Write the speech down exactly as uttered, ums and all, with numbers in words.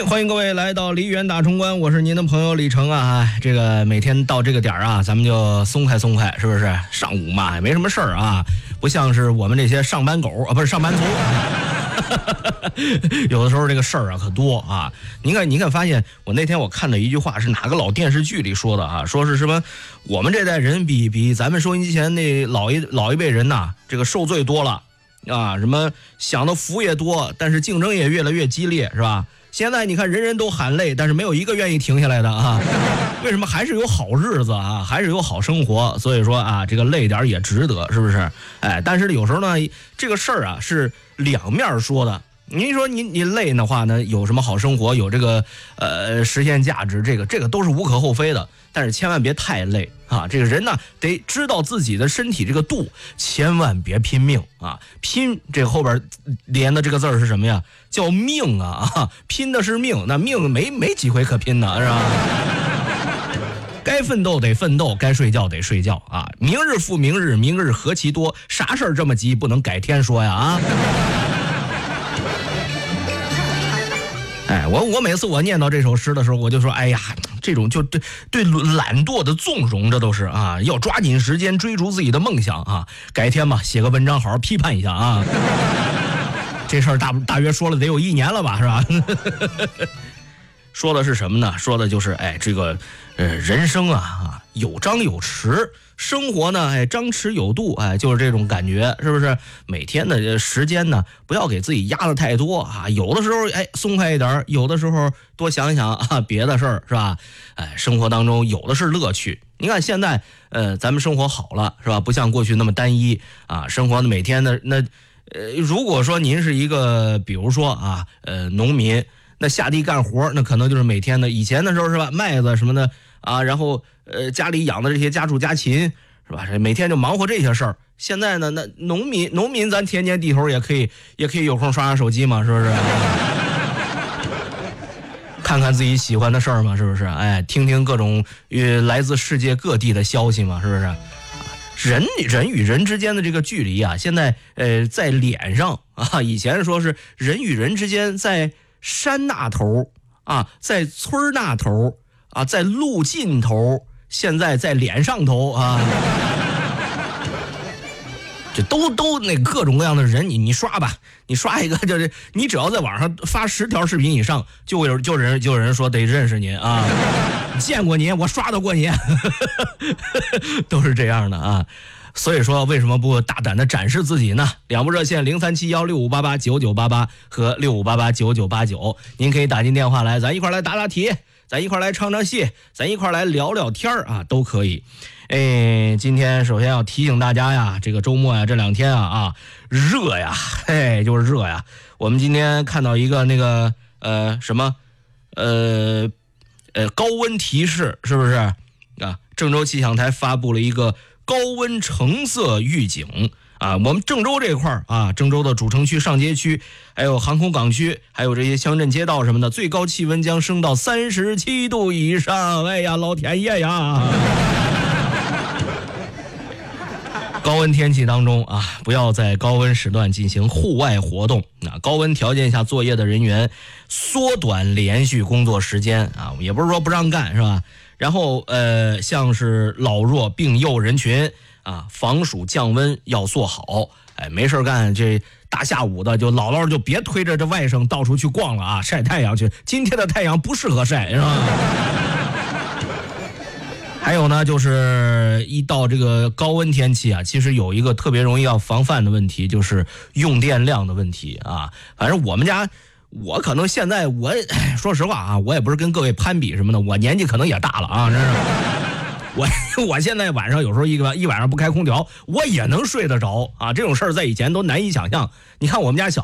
欢迎各位来到梨园大冲关，我是您的朋友李成啊。这个每天到这个点啊，咱们就松快松快，是不是？上午嘛也没什么事儿啊，不像是我们这些上班狗啊，不是上班族。有的时候这个事儿啊可多啊。您看，您看，发现我那天我看到一句话是哪个老电视剧里说的啊？说是什么？我们这代人比比咱们收音机前那老一老一辈人呐，这个受罪多了啊。什么享的福也多，但是竞争也越来越激烈，是吧？现在你看人人都喊累，但是没有一个愿意停下来的啊。为什么？还是有好日子啊，还是有好生活。所以说啊，这个累点也值得，是不是？哎，但是有时候呢，这个事儿啊是两面说的。您说你你累的话呢，有什么好生活，有这个呃实现价值，这个这个都是无可厚非的。但是千万别太累啊！这个人呢得知道自己的身体这个度，千万别拼命啊！拼这后边连的这个字儿是什么呀？叫命啊！啊，拼的是命，那命没没几回可拼的，是吧？该奋斗得奋斗，该睡觉得睡觉啊！明日复明日，明日何其多，啥事儿这么急，不能改天说呀啊！哎，我我每次我念到这首诗的时候，我就说，哎呀，这种就对对懒惰的纵容，这都是啊，要抓紧时间追逐自己的梦想啊！改天吧，写个文章好好批判一下啊！这事儿大大约说了得有一年了吧，是吧？说的是什么呢？说的就是哎，这个呃人生啊啊有张有弛，生活呢哎张弛有度，哎就是这种感觉，是不是？每天的时间呢不要给自己压得太多啊，有的时候哎松快一点，有的时候多想想啊别的事儿，是吧？哎，生活当中有的是乐趣。你看现在呃咱们生活好了，是吧？不像过去那么单一啊，生活的每天的那呃如果说您是一个比如说啊呃农民。那下地干活，那可能就是每天的。以前的时候是吧，麦子什么的啊，然后呃家里养的这些家畜家禽是吧，每天就忙活这些事儿。现在呢，那农民农民咱天天地头也可以也可以有空刷刷手机嘛，是不是？看看自己喜欢的事儿嘛，是不是？哎，听听各种与来自世界各地的消息嘛，是不是？人人与人之间的这个距离啊，现在呃在脸上啊，以前说是人与人之间在山那头啊，在村那头啊，在路尽头，现在在脸上头啊，这都都那各种各样的人，你你刷吧，你刷一个就是你只要在网上发十条视频以上，就有就人就有人说得认识您啊，见过您，我刷到过您，都是这样的啊。所以说为什么不大胆的展示自己呢？两部热线零三七幺六五八八九九八八和六五八八九九八九，您可以打进电话来，咱一块来答答题，咱一块来唱唱戏，咱一块来聊聊天啊，都可以。哎，今天首先要提醒大家呀，这个周末呀，这两天啊啊热呀，嘿，就是热呀。我们今天看到一个那个呃什么呃呃高温提示，是不是啊？郑州气象台发布了一个高温橙色预警啊，我们郑州这块儿啊，郑州的主城区、上街区，还有航空港区，还有这些乡镇街道什么的，最高气温将升到三十七度以上。哎呀，老天爷呀！高温天气当中啊，不要在高温时段进行户外活动。啊，高温条件下作业的人员缩短连续工作时间啊，也不是说不让干，是吧？然后呃，像是老弱病幼人群啊，防暑降温要做好。哎，没事干，这大下午的就姥姥就别推着这外甥到处去逛了啊，晒太阳去。今天的太阳不适合晒，是吧？还有呢，就是一到这个高温天气啊，其实有一个特别容易要防范的问题，就是用电量的问题啊。反正我们家。我可能现在我说实话啊，我也不是跟各位攀比什么的，我年纪可能也大了啊，真是。我我现在晚上有时候一个一晚上不开空调，我也能睡得着啊，这种事儿在以前都难以想象。你看我们家小